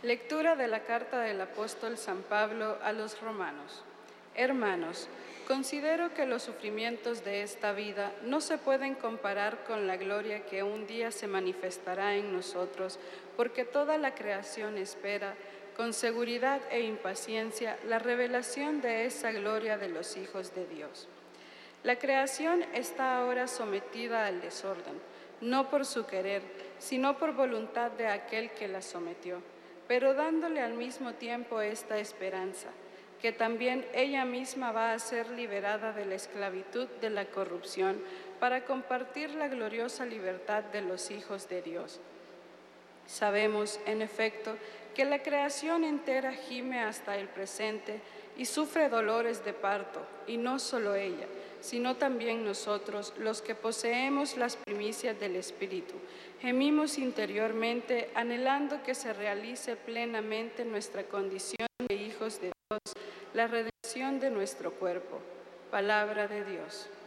Lectura de la carta del apóstol San Pablo a los romanos. Hermanos, considero que los sufrimientos de esta vida no se pueden comparar con la gloria que un día se manifestará en nosotros, porque toda la creación espera con seguridad e impaciencia la revelación de esa gloria de los hijos de Dios. La creación está ahora sometida al desorden, no por su querer, sino por voluntad de aquel que la sometió, pero dándole al mismo tiempo esta esperanza, que también ella misma va a ser liberada de la esclavitud de la corrupción para compartir la gloriosa libertad de los hijos de Dios. Sabemos, en efecto, que la creación entera gime hasta el presente y sufre dolores de parto, y no solo ella, sino también nosotros, los que poseemos las primicias del Espíritu. Gemimos interiormente, anhelando que se realice plenamente nuestra condición de hijos de Dios, la redención de nuestro cuerpo. Palabra de Dios.